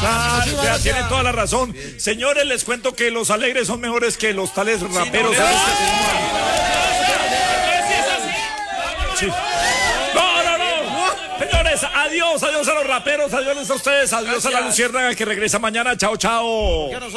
Claro, Sí, o sea, vaya. tienen toda la razón. Señores, les cuento que los alegres son mejores que los tales raperos. no, ¿sabes qué tenemos ahí? Sí. No. Señores, adiós a los raperos, adiós a ustedes, adiós a la luciérnaga que regresa mañana. Chao.